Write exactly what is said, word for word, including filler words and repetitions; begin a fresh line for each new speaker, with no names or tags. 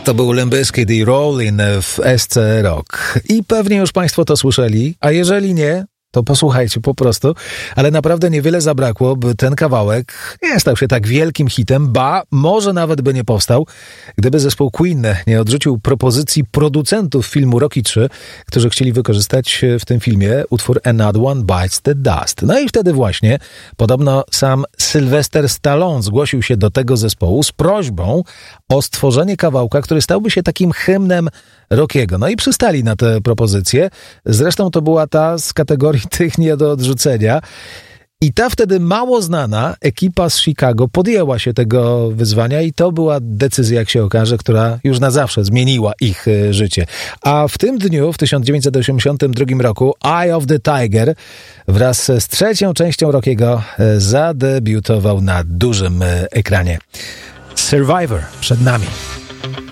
To był Limp Bizkit i Rollin' w S C Rock. I pewnie już Państwo to słyszeli, a jeżeli nie, to posłuchajcie po prostu. Ale naprawdę niewiele zabrakło, by ten kawałek nie stał się tak wielkim hitem, ba, może nawet by nie powstał, gdyby zespół Queen nie odrzucił propozycji producentów filmu Rocky trzy, którzy chcieli wykorzystać w tym filmie utwór Another One Bites the Dust. No i wtedy właśnie podobno sam Sylvester Stallone zgłosił się do tego zespołu z prośbą o stworzenie kawałka, który stałby się takim hymnem Rockiego. No i przystali na tę propozycję. Zresztą to była ta z kategorii tych nie do odrzucenia. I ta wtedy mało znana ekipa z Chicago podjęła się tego wyzwania i to była decyzja, jak się okaże, która już na zawsze zmieniła ich życie. A w tym dniu, w tysiąc dziewięćset osiemdziesiątym drugim roku, Eye of the Tiger wraz z trzecią częścią Rockiego zadebiutował na dużym ekranie. Survivor przed nami.